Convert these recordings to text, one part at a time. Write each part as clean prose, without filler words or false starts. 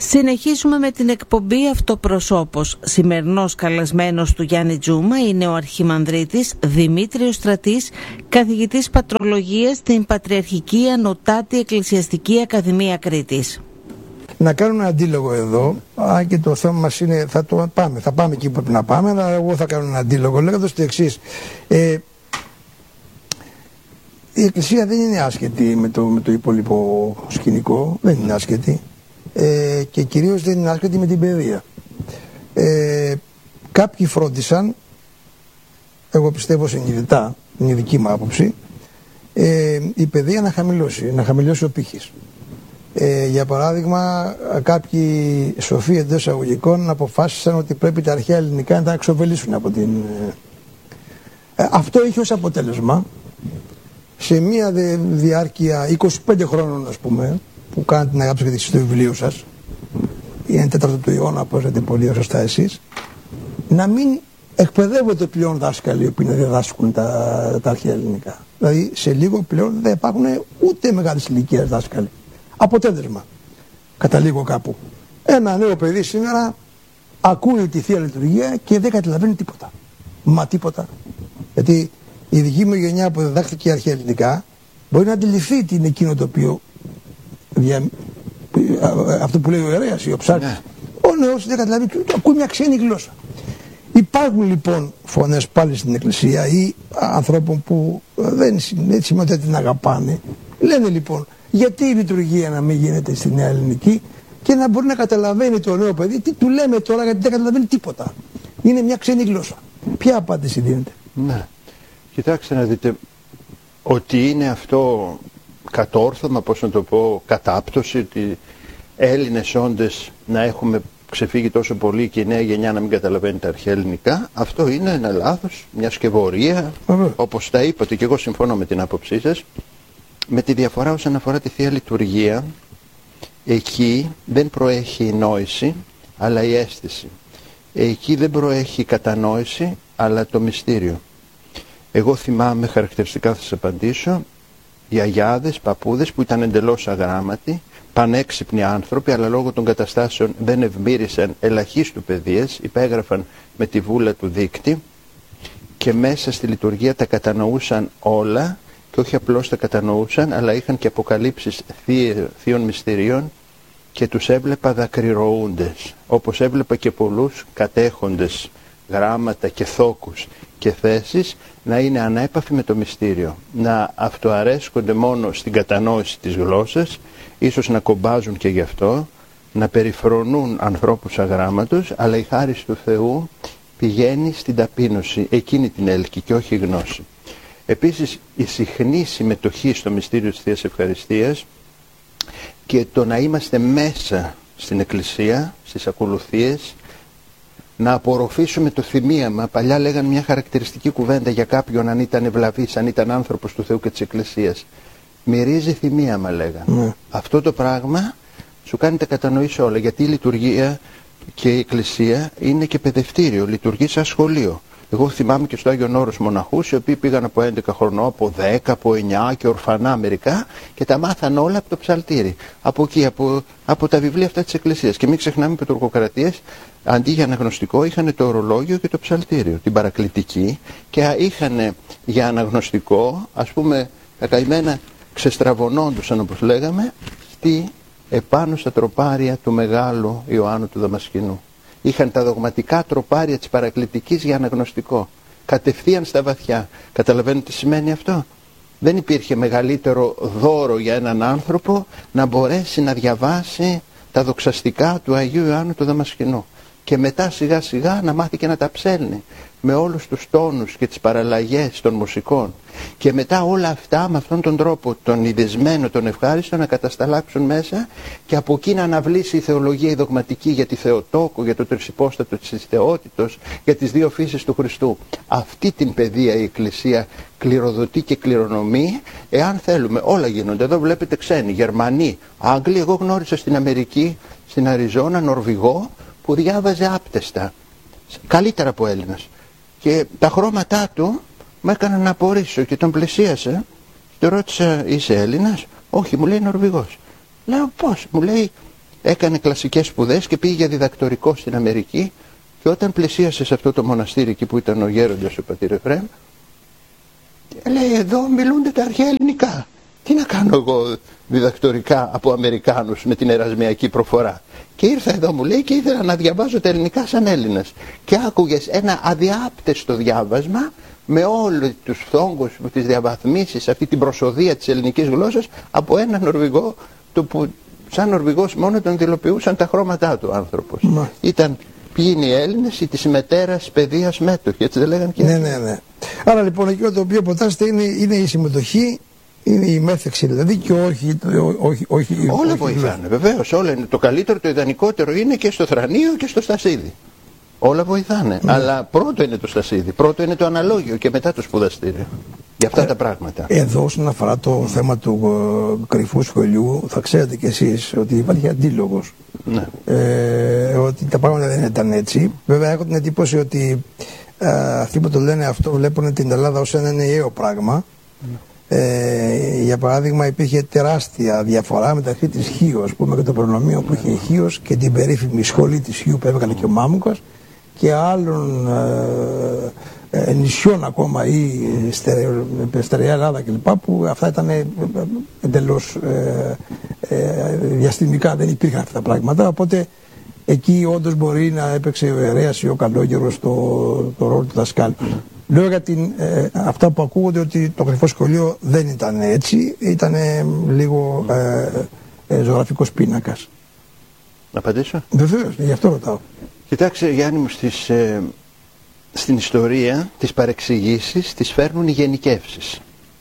Συνεχίζουμε με την εκπομπή Αυτοπροσώπος. Σημερινός καλεσμένος του Γιάννη Τζούμα είναι ο Αρχιμανδρίτης Δημήτριος Στρατής, καθηγητής πατρολογίας στην Πατριαρχική Ανωτάτη Εκκλησιαστική Ακαδημία Κρήτης. Να κάνω ένα αντίλογο εδώ, και το θέμα μας είναι, θα πάμε εκεί που πρέπει να πάμε, αλλά εγώ θα κάνω ένα αντίλογο λέγοντας το εξής. Η Εκκλησία δεν είναι άσχετη με το υπόλοιπο σκηνικό, δεν είναι άσχετη. Και κυρίως δεν είναι άσχετη με την παιδεία. Κάποιοι φρόντισαν, εγώ πιστεύω συνειδητά, είναι η δική μου άποψη, η παιδεία να χαμηλώσει ο πύχης. Για παράδειγμα, κάποιοι σοφοί εντός εισαγωγικών αποφάσισαν ότι πρέπει τα αρχαία ελληνικά να τα εξοβελήσουν από την... Αυτό είχε ως αποτέλεσμα, σε μια διάρκεια 25 χρόνων, ας πούμε, που κάνετε την αγάπη στο βιβλίο σας, είναι 4ο του αιώνα, όπως λέτε πολύ σωστά εσείς, να μην εκπαιδεύονται πλέον δάσκαλοι οι οποίοι να διδάσκουν τα αρχαία ελληνικά. Δηλαδή, σε λίγο πλέον δεν υπάρχουν ούτε μεγάλης ηλικίας δάσκαλοι. Αποτέλεσμα, καταλήγω κάπου. Ένα νέο παιδί σήμερα ακούει τη Θεία Λειτουργία και δεν καταλαβαίνει τίποτα. Μα τίποτα. Γιατί η δική μου γενιά που διδάχθηκε αρχαία ελληνικά μπορεί να αντιληφθεί τι είναι εκείνο το οποίο αυτό που λέει ο ιερέας ή ο ψάρτης. Ναι. Ο νέος δεν καταλαβαίνει, ακούει μια ξένη γλώσσα. Υπάρχουν λοιπόν φωνές πάλι στην Εκκλησία ή ανθρώπων που δεν σημαίνει ότι την αγαπάνε. Λένε λοιπόν, γιατί η λειτουργία να μην γίνεται στη νέα ελληνική και να μπορεί να καταλαβαίνει το νέο παιδί τι του λέμε τώρα, γιατί δεν καταλαβαίνει τίποτα. Είναι μια ξένη γλώσσα. Ποια απάντηση δίνεται? Ναι. Κοιτάξτε να δείτε ότι είναι αυτό κατόρθωμα, πώς να το πω, κατάπτωση, ότι Έλληνες όντες να έχουμε ξεφύγει τόσο πολύ και η νέα γενιά να μην καταλαβαίνει τα αρχαία ελληνικά. Αυτό είναι ένα λάθος, μια σκευωρία, όπως τα είπατε και εγώ συμφωνώ με την άποψή σας, με τη διαφορά όσον αφορά τη Θεία Λειτουργία. Εκεί δεν προέχει η νόηση αλλά η αίσθηση. Εκεί δεν προέχει η κατανόηση αλλά το μυστήριο. Εγώ θυμάμαι, χαρακτηριστικά θα σας απαντήσω, γιαγιάδες, παππούδες που ήταν εντελώς αγράμματοι, πανέξυπνοι άνθρωποι, αλλά λόγω των καταστάσεων δεν ευμύρισαν ελαχίστου παιδείας, υπέγραφαν με τη βούλα του δείκτη και μέσα στη λειτουργία τα κατανοούσαν όλα και όχι απλώς τα κατανοούσαν, αλλά είχαν και αποκαλύψεις θείων μυστηρίων και τους έβλεπα δακρυρωούντες, όπως έβλεπα και πολλούς κατέχοντες γράμματα και θόκους και θέσεις να είναι ανέπαφοι με το μυστήριο, να αυτοαρέσκονται μόνο στην κατανόηση της γλώσσας, ίσως να κομπάζουν και γι' αυτό, να περιφρονούν ανθρώπους αγράμματος, αλλά η χάρις του Θεού πηγαίνει στην ταπείνωση, εκείνη την έλκη και όχι η γνώση. Επίσης η συχνή συμμετοχή στο μυστήριο της Θείας Ευχαριστίας και το να είμαστε μέσα στην Εκκλησία, στις ακολουθίες, να απορροφήσουμε το θυμίαμα. Παλιά λέγανε μια χαρακτηριστική κουβέντα για κάποιον, αν ήταν ευλαβής, αν ήταν άνθρωπος του Θεού και της Εκκλησίας. Μυρίζει θυμίαμα, λέγανε. Αυτό το πράγμα σου κάνει τα κατανοήσεις όλα, γιατί η λειτουργία και η Εκκλησία είναι και παιδευτήριο, λειτουργεί σαν σχολείο. Εγώ θυμάμαι και στο Άγιον Όρος μοναχούς, οι οποίοι πήγαν από 11 χρονών, από 10, από 9 και ορφανά μερικά και τα μάθαν όλα από το ψαλτήρι. Από εκεί, από τα βιβλία αυτά της Εκκλησίας. Και μην ξεχνάμε που οι τουρκοκρατίες αντί για αναγνωστικό είχαν το ορολόγιο και το ψαλτήριο, την παρακλητική, και είχαν για αναγνωστικό, ας πούμε, τα καημένα ξεστραβωνόντουσαν, όπως λέγαμε, επάνω στα τροπάρια του μεγάλου Ιωάννου του Δαμασκηνού. Είχαν τα δογματικά τροπάρια της παρακλητικής για αναγνωστικό. Κατευθείαν στα βαθιά. Καταλαβαίνετε τι σημαίνει αυτό? Δεν υπήρχε μεγαλύτερο δώρο για έναν άνθρωπο να μπορέσει να διαβάσει τα δοξαστικά του Αγίου Ιωάννου του Δαμασκηνού. Και μετά σιγά σιγά να μάθει και να τα ψέλνει με όλους τους τόνους και τις παραλλαγές των μουσικών. Και μετά όλα αυτά με αυτόν τον τρόπο, τον ειδισμένο, τον ευχάριστο, να κατασταλάξουν μέσα και από εκεί να αναβλήσει η θεολογία η δογματική για τη Θεοτόκο, για το τρισυπόστατο της θεότητος, για τις δύο φύσεις του Χριστού. Αυτή την παιδεία η Εκκλησία κληροδοτεί και κληρονομεί, εάν θέλουμε. Όλα γίνονται. Εδώ βλέπετε ξένοι, Γερμανοί, Άγγλοι. Εγώ γνώρισα στην Αμερική, στην Αριζόνα, Νορβηγό, που διάβαζε άπτεστα, καλύτερα από Έλληνας. Και τα χρώματά του με έκαναν να απορρίσω και τον πλησίασα. Του ρώτησα, είσαι Έλληνας? Όχι, μου λέει Νορβηγός. Λέω πώς? Μου λέει, έκανε κλασικές σπουδές και πήγε για διδακτορικό στην Αμερική, και όταν πλησίασε σε αυτό το μοναστήρι εκεί που ήταν ο γέροντας ο πατήρ Εφραίμ, λέει, εδώ μιλούνται τα αρχαία ελληνικά. Τι να κάνω εγώ διδακτορικά από Αμερικάνους με την ερασμιακή προφορά? Και ήρθα εδώ, μου λέει, και ήθελα να διαβάζω τα ελληνικά σαν Έλληνας. Και άκουγες ένα αδιάπτεστο διάβασμα με όλους τους φθόγκους, με τις διαβαθμίσεις, αυτή την προσοδεία της ελληνικής γλώσσας από έναν Νορβηγό, που σαν Νορβηγός μόνο τον δηλοποιούσαν τα χρώματά του άνθρωπος. Ήταν ποιοι είναι οι Έλληνες ή της μετέρας παιδείας μέτοχοι, έτσι δεν λέγανε και? Ναι. Άρα λοιπόν εκεί το οποίο ποτάστε είναι η συμμετοχή, είναι η μέθεξη δηλαδή, και όχι όλα βοηθάνε, βεβαίως. Όλα είναι. Το καλύτερο, το ιδανικότερο είναι και στο θρανείο και στο στασίδι. Όλα βοηθάνε. Αλλά πρώτο είναι το στασίδι, πρώτο είναι το αναλόγιο και μετά το σπουδαστήριο. Για αυτά τα πράγματα. Εδώ, όσον αφορά το θέμα του κρυφού σχολείου, θα ξέρετε κι εσείς ότι υπάρχει αντίλογος. Ναι. Ότι τα πράγματα δεν ήταν έτσι. Βέβαια, έχω την εντύπωση ότι αυτοί που το λένε αυτό βλέπουν την Ελλάδα ως ένα νέο πράγμα. Για παράδειγμα, υπήρχε τεράστια διαφορά μεταξύ της Χίος, ας πούμε, και το προνομίο που είχε η Χίος, και την περίφημη σχολή της Χίου που έβγαλε και ο Μάμουκας, και άλλων νησιών ακόμα, ή Στερεά Ελλάδα κλπ, που αυτά ήταν εντελώς διαστημικά, δεν υπήρχαν αυτά τα πράγματα. Οπότε εκεί όντως μπορεί να έπαιξε ο ιερέας ή ο καλόγερος το ρόλο του δασκάλου. Λέω για αυτά που ακούγονται, ότι το κρυφό σχολείο δεν ήταν έτσι, ήταν λίγο ζωγραφικός πίνακας. Να απαντήσω? Βεβαίως, γι' αυτό ρωτάω. Κοιτάξτε, Γιάννη μου, στην ιστορία τις παρεξηγήσεις τις φέρνουν οι γενικεύσεις.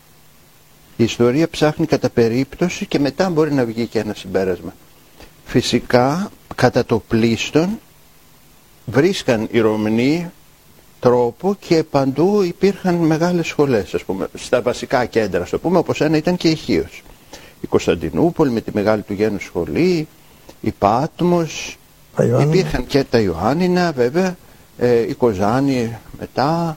Η ιστορία ψάχνει κατά περίπτωση και μετά μπορεί να βγει και ένα συμπέρασμα. Φυσικά, κατά το πλείστον βρίσκαν οι Ρωμνοί τρόπο και παντού υπήρχαν μεγάλες σχολές, ας πούμε, στα βασικά κέντρα, ας το πούμε, όπως ένα ήταν και η Χίος. Η Κωνσταντινούπολη με τη μεγάλη του γένους σχολή, η Πάτμος, υπήρχαν και τα Ιωάννινα βέβαια, η Κοζάνη μετά,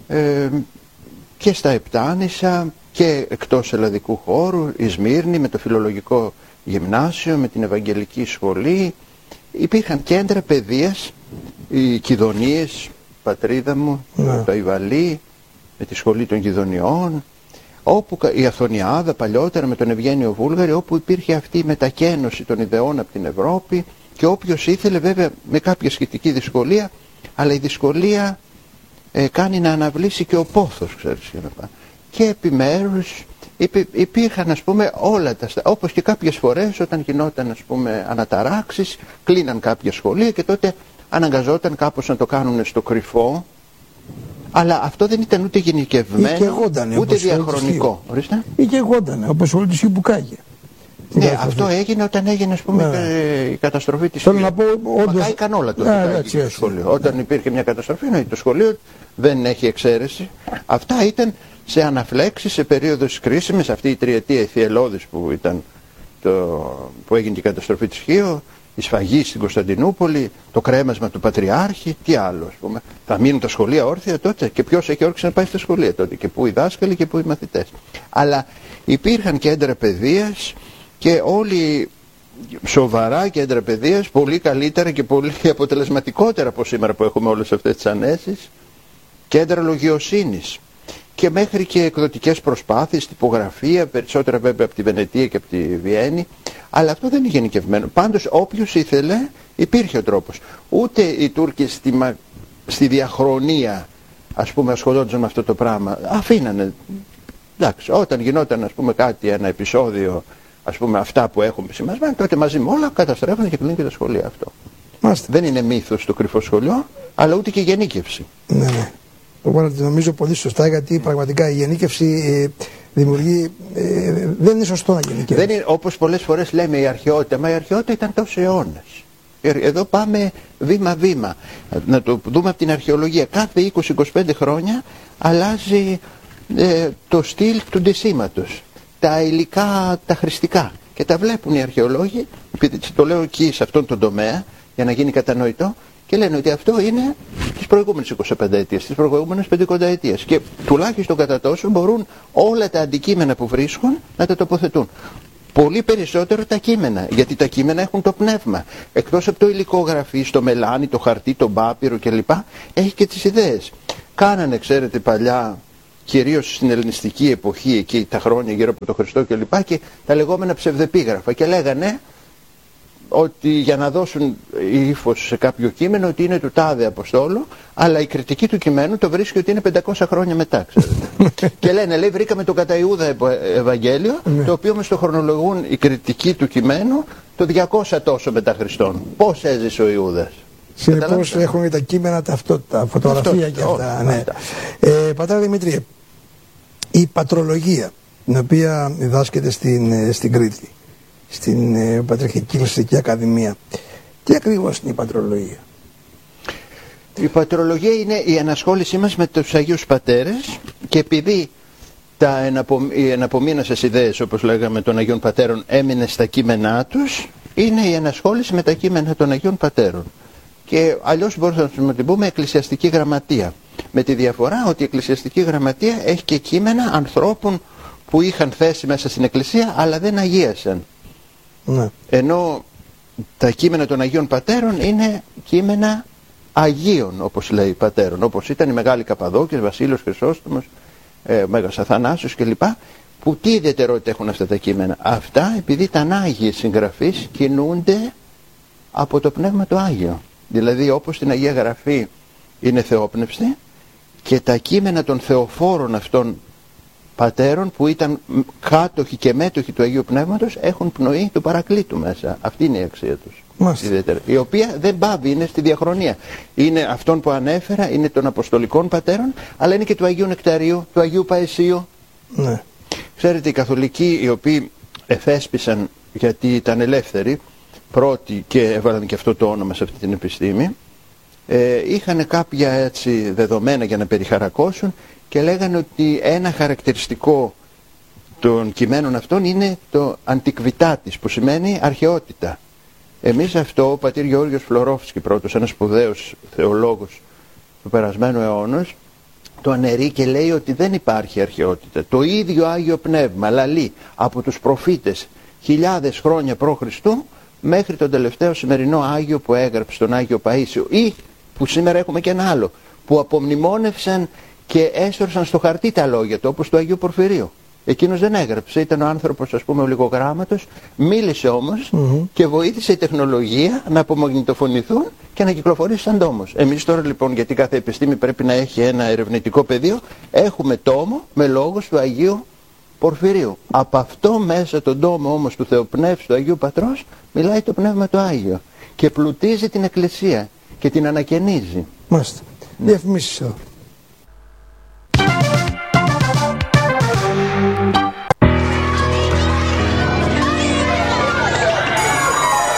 και στα Επτάνησα και εκτός ελλαδικού χώρου, η Σμύρνη με το φιλολογικό γυμνάσιο, με την Ευαγγελική σχολή. Υπήρχαν κέντρα παιδείας, οι Κιδωνίες, πατρίδα μου, το Αϊβαλή, με τη σχολή των Κιδωνιών, όπου η Αθωνιάδα παλιότερα με τον Ευγένιο Βούλγαρη, όπου υπήρχε αυτή η μετακαίνωση των ιδεών από την Ευρώπη, και όποιος ήθελε, βέβαια με κάποια σχετική δυσκολία, αλλά η δυσκολία κάνει να αναβλήσει και ο πόθος, ξέρεις. Και επιμέρους υπήρχαν, ας πούμε, όλα τα όπως και κάποιες φορές όταν γινόταν, ας πούμε, αναταράξεις, κλείναν κάποια σχολεία και τότε αναγκαζόταν κάπως να το κάνουν στο κρυφό, αλλά αυτό δεν ήταν ούτε γενικευμένο, ούτε διαχρονικό. Ή και εγώντανε, όπως όλη τη Σιμπουκάγια. Ναι, αυτό έγινε όταν έγινε, ας πούμε, η καταστροφή της Χίου. Μακάηκαν όλα το σχολείο. Όταν υπήρχε μια καταστροφή, το σχολείο δεν έχει εξαίρεση. Αυτά ήταν σε αναφλέξεις, σε περίοδους κρίσιμες, αυτή η τριετία αιθιελώδης που έγινε η καταστροφή της Χίου, η σφαγή στην Κωνσταντινούπολη, το κρέμασμα του Πατριάρχη, τι άλλο, ας πούμε. Θα μείνουν τα σχολεία όρθια τότε, και ποιος έχει όρεξη να πάει στα σχολεία τότε, και πού οι δάσκαλοι και πού οι μαθητές. Αλλά υπήρχαν κέντρα παιδείας, και όλοι σοβαρά κέντρα παιδείας, πολύ καλύτερα και πολύ αποτελεσματικότερα από σήμερα που έχουμε όλες αυτές τις ανέσεις, κέντρα λογιοσύνης, και μέχρι και εκδοτικές προσπάθειες, τυπογραφία, περισσότερα βέβαια από τη Βενετία και από τη Βιέννη, αλλά αυτό δεν είναι γενικευμένο. Πάντως όποιος ήθελε υπήρχε ο τρόπος. Ούτε οι Τούρκοι στη διαχρονία, ας πούμε, ασχολόντουσαν με αυτό το πράγμα, αφήνανε. Εντάξει, όταν γινόταν, ας πούμε, κάτι, ένα επεισόδιο, ας πούμε, αυτά που έχουμε σημασμένα, τότε μαζί με όλα καταστρέφανε και κλείνει και τα σχολεία αυτό. Δεν είναι μύθος το κρυφό σχολείο, αλλά ούτε και γενίκευση. Ναι. Λοιπόν, νομίζω πολύ σωστά, γιατί πραγματικά η γενίκευση δημιουργεί. Δεν είναι σωστό να γενικεύσει. Δεν είναι, όπως πολλές φορές λέμε, η αρχαιότητα. Μα η αρχαιότητα ήταν τόσους αιώνες. Εδώ πάμε βήμα-βήμα. Να το δούμε από την αρχαιολογία. Κάθε 20-25 χρόνια αλλάζει το στυλ του ντυσίματος. Τα υλικά, τα χρηστικά. Και τα βλέπουν οι αρχαιολόγοι, το λέω εκεί σε αυτόν τον τομέα, για να γίνει κατανοητό, και λένε ότι αυτό είναι τις προηγούμενες 25 ετίες, τις προηγούμενες 50 ετίες. Και τουλάχιστον κατά τόσο μπορούν όλα τα αντικείμενα που βρίσκουν να τα τοποθετούν. πολύ περισσότερο τα κείμενα, γιατί τα κείμενα έχουν το πνεύμα. Εκτός από το υλικό γραφής, το μελάνι, το χαρτί, το πάπυρο κλπ. Έχει και τις ιδέες. Κάνανε, ξέρετε, παλιά, κυρίως στην ελληνιστική εποχή, εκεί τα χρόνια γύρω από τον Χριστό κλπ. Και τα λεγόμενα ψευδεπίγραφα. Και λέγανε ότι για να δώσουν ύφος σε κάποιο κείμενο ότι είναι του τάδε Αποστόλου, αλλά η κριτική του κειμένου το βρίσκει ότι είναι 500 χρόνια μετά, ξέρετε. Και λένε, λέει, βρήκαμε το κατά Ιούδα Ευαγγέλιο, το οποίο όμως το χρονολογούν οι κριτικοί του κειμένου το 200 τόσο μετά Χριστόν. Πώς έζησε ο Ιούδας? Συνεπώς έχουν τα κείμενα ταυτότητα, φωτογραφία και αυτά. Ναι. Πατέρα Δημήτριε, η πατρολογία, την οποία διδάσκεται στην Κρήτη, στην Πατριαρχική Κληστική Ακαδημία, τι ακριβώς είναι η πατρολογία? Η πατρολογία είναι η ενασχόλησή μας με τους Αγίους Πατέρες, και επειδή οι εναπομείνασες ιδέες, όπως λέγαμε, των Αγίων Πατέρων έμεινε στα κείμενά τους, είναι η ενασχόληση με τα κείμενα των Αγίων Πατέρων. Και αλλιώς μπορούμε να την πούμε εκκλησιαστική γραμματεία. Με τη διαφορά ότι η εκκλησιαστική γραμματεία έχει και κείμενα ανθρώπων που είχαν θέση μέσα στην Εκκλησία αλλά δεν αγίασαν. Ναι. Ενώ τα κείμενα των Αγίων Πατέρων είναι κείμενα Αγίων, όπως λέει Πατέρων, όπως ήταν οι Μεγάλοι Καπαδόκες, Βασίλειος Χρυσόστομος, Μέγας Αθανάσιος κλπ. Που τι ιδιαιτερότητα έχουν αυτά τα κείμενα? Αυτά επειδή ήταν Άγιοι συγγραφείς, κινούνται από το Πνεύμα το Άγιο. Δηλαδή όπως στην Αγία Γραφή είναι θεόπνευστη, και τα κείμενα των θεοφόρων αυτών πατέρων που ήταν κάτοχοι και μέτοχοι του Αγίου Πνεύματος έχουν πνοή του Παρακλήτου μέσα. Αυτή είναι η αξία τους. Η οποία δεν πάβει, είναι στη διαχρονία. Είναι αυτόν που ανέφερα, είναι των Αποστολικών Πατέρων, αλλά είναι και του Αγίου Νεκταρίου, του Αγίου Παησίου. Ναι. Ξέρετε, οι καθολικοί, οι οποίοι εθέσπισαν, γιατί ήταν ελεύθεροι πρώτοι και έβαλαν και αυτό το όνομα σε αυτή την επιστήμη, είχαν κάποια έτσι δεδομένα για να περιχαρακώσουν και λέγανε ότι ένα χαρακτηριστικό των κειμένων αυτών είναι το αντικβιτάτης, που σημαίνει αρχαιότητα. Εμείς αυτό, ο πατήρ Γεώργιος Φλωρόφσκι πρώτος, ένας σπουδαίος θεολόγος του περασμένου αιώνος, το αναιρεί και λέει ότι δεν υπάρχει αρχαιότητα. Το ίδιο Άγιο Πνεύμα λαλεί από τους προφήτες χιλιάδες χρόνια π.Χ. μέχρι τον τελευταίο σημερινό Άγιο που έγραψε, τον Άγιο Παΐσιο, ή που σήμερα έχουμε και ένα άλλο, που απομνημόνευσαν και έσορσαν στο χαρτί τα λόγια του, όπως του Αγίου Πορφυρίου. Εκείνος δεν έγραψε, ήταν ο άνθρωπος, ας πούμε, ο λιγογράμματος, μίλησε όμως και βοήθησε η τεχνολογία να απομαγνητοφωνηθούν και να κυκλοφορήσει σαν τόμος. Εμείς τώρα λοιπόν, γιατί κάθε επιστήμη πρέπει να έχει ένα ερευνητικό πεδίο, έχουμε τόμο με λόγους του Αγίου Πορφυρίου. Από αυτό μέσα τον τόμο όμως του Θεοπνεύσου του Αγίου Πατρός μιλάει το Πνεύμα το Άγιο και πλουτίζει την Εκκλησία και την ανακαινίζει. Μάλιστα. Διαφημίσεις εδώ.